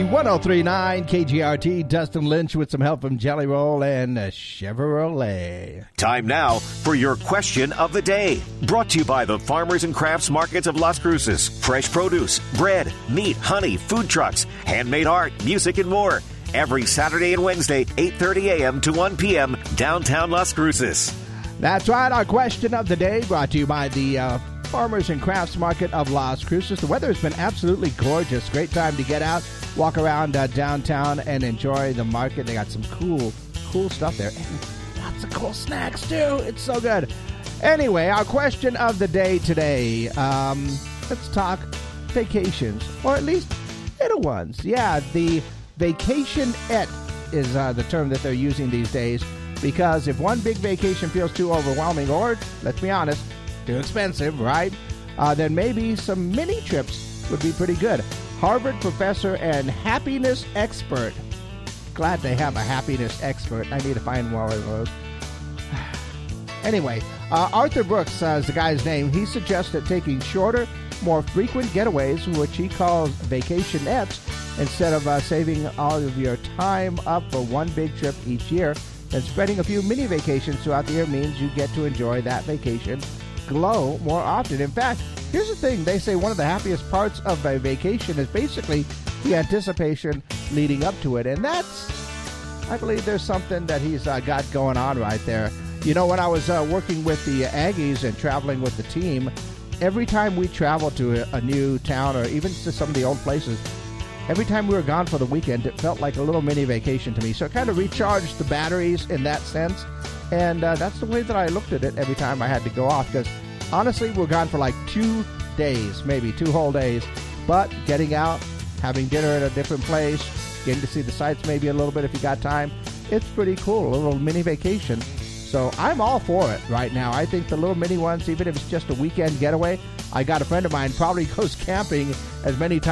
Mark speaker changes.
Speaker 1: 103.9 KGRT, Dustin Lynch with some help from Jelly Roll and Chevrolet.
Speaker 2: Time now for your question of the day. Brought to you by the Farmers and Crafts Markets of Las Cruces. Fresh produce, bread, meat, honey, food trucks, handmade art, music, and more. Every Saturday and Wednesday, 8:30 a.m. to 1 p.m., downtown Las Cruces.
Speaker 1: That's right. Our question of the day brought to you by the Farmers and Crafts Market of Las Cruces. The weather has been absolutely gorgeous. Great time to get out, walk around downtown, and enjoy the market. They got some cool stuff there. And lots of cool snacks, too. It's so good. Anyway, our question of the day today. Let's talk vacations, or at least little ones. Yeah, the vacation-ette is the term that they're using these days, because if one big vacation feels too overwhelming, or, let's be honest, too expensive, right? Then maybe some mini trips would be pretty good. Harvard professor and happiness expert. Glad they have a happiness expert. I need to find one of those. Anyway, Arthur Brooks is the guy's name. He suggested taking shorter, more frequent getaways, which he calls vacationettes, instead of saving all of your time up for one big trip each year. And spreading a few mini vacations throughout the year means you get to enjoy that vacation glow more often. In fact, here's the thing. They say one of the happiest parts of a vacation is basically the anticipation leading up to it. And that's, I believe there's something that he's got going on right there. You know, when I was working with the Aggies and traveling with the team, every time we traveled to a new town or even to some of the old places, every time we were gone for the weekend, it felt like a little mini vacation to me. So it kind of recharged the batteries in that sense. And that's the way that I looked at it every time I had to go off. Because honestly, we're gone for like 2 days, maybe 2 whole days. But getting out, having dinner at a different place, getting to see the sights maybe a little bit if you got time, it's pretty cool, a little mini vacation. So I'm all for it right now. I think the little mini ones, even if it's just a weekend getaway, I got a friend of mine probably goes camping as many times